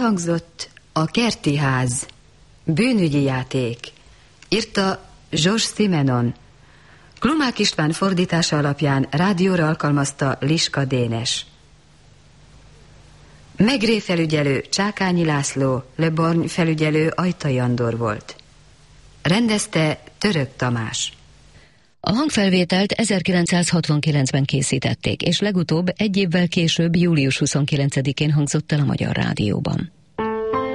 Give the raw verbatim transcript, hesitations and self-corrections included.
Elhangzott A kerti ház, bűnügyi játék, írta Georges Simenon. Klumák István fordítása alapján rádióra alkalmazta Liska Dénes. Megré felügyelő Csákányi László, Le Borgne felügyelő Ajtai Andor volt. Rendezte Török Tamás. A hangfelvételt ezerkilencszázhatvankilencben készítették, és legutóbb egy évvel később, július huszonkilencedikén hangzott el a Magyar Rádióban.